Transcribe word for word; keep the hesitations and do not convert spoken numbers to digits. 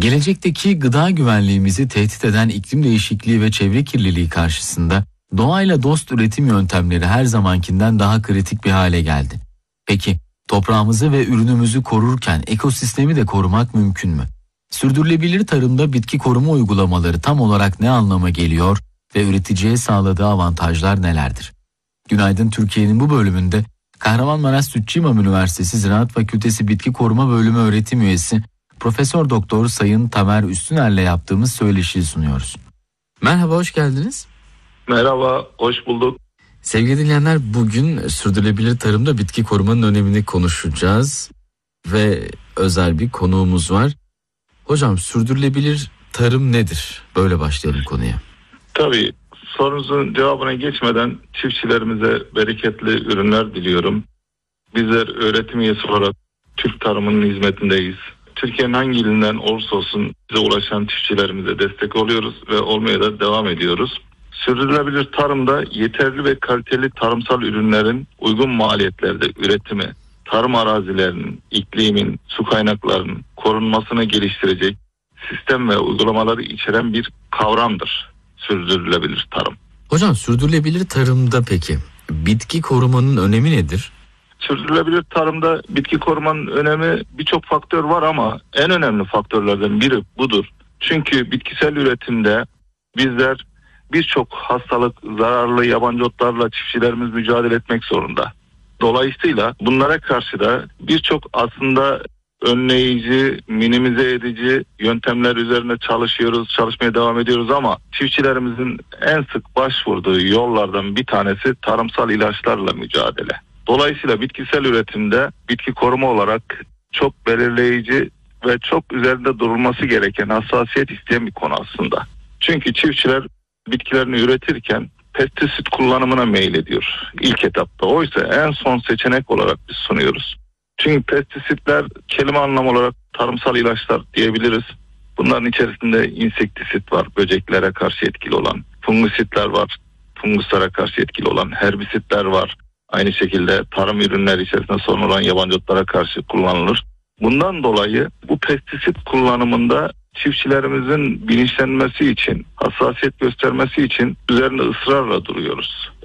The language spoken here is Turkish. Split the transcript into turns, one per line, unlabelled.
Gelecekteki gıda güvenliğimizi tehdit eden iklim değişikliği ve çevre kirliliği karşısında doğayla dost üretim yöntemleri her zamankinden daha kritik bir hale geldi. Peki toprağımızı ve ürünümüzü korurken ekosistemi de korumak mümkün mü? Sürdürülebilir tarımda bitki koruma uygulamaları tam olarak ne anlama geliyor ve üreticiye sağladığı avantajlar nelerdir? Günaydın Türkiye'nin bu bölümünde Kahramanmaraş Sütçü İmam Üniversitesi Ziraat Fakültesi Bitki Koruma Bölümü öğretim üyesi Profesör Doktor Sayın Tamer Üstüner'le yaptığımız söyleşiyi sunuyoruz. Merhaba, hoş geldiniz.
Merhaba, hoş bulduk.
Sevgili dinleyenler, bugün sürdürülebilir tarımda bitki korumanın önemini konuşacağız ve özel bir konuğumuz var. Hocam, sürdürülebilir tarım nedir? Böyle başlayalım konuya.
Tabii, sorunuzun cevabına geçmeden çiftçilerimize bereketli ürünler diliyorum. Bizler öğretim üyesi olarak Türk tarımının hizmetindeyiz. Türkiye'nin hangi ilinden olursa olsun bize ulaşan çiftçilerimize destek oluyoruz ve olmaya da devam ediyoruz. Sürdürülebilir tarımda yeterli ve kaliteli tarımsal ürünlerin uygun maliyetlerde üretimi, tarım arazilerinin, iklimin, su kaynaklarının korunmasını geliştirecek sistem ve uygulamaları içeren bir kavramdır sürdürülebilir tarım.
Hocam, sürdürülebilir tarımda peki bitki korumanın önemi nedir?
Sürdürülebilir tarımda bitki korumanın önemi birçok faktör var ama en önemli faktörlerden biri budur. Çünkü bitkisel üretimde bizler birçok hastalık, zararlı yabancı otlarla çiftçilerimiz mücadele etmek zorunda. Dolayısıyla bunlara karşı da birçok aslında önleyici, minimize edici yöntemler üzerine çalışıyoruz, çalışmaya devam ediyoruz ama çiftçilerimizin en sık başvurduğu yollardan bir tanesi tarımsal ilaçlarla mücadele. Dolayısıyla bitkisel üretimde bitki koruma olarak çok belirleyici ve çok üzerinde durulması gereken, hassasiyet isteyen bir konu aslında. Çünkü çiftçiler bitkilerini üretirken pestisit kullanımına meylediyor ilk etapta. Oysa en son seçenek olarak biz sunuyoruz. Çünkü pestisitler kelime anlamı olarak tarımsal ilaçlar diyebiliriz. Bunların içerisinde insektisit var, böceklere karşı etkili olan, fungisitler var, funguslara karşı etkili olan, herbisitler var. Aynı şekilde tarım ürünleri içerisinde sorun olan yabancı otlara karşı kullanılır. Bundan dolayı bu pestisit kullanımında çiftçilerimizin bilinçlenmesi için, hassasiyet göstermesi için üzerinde ısrarla duruyoruz.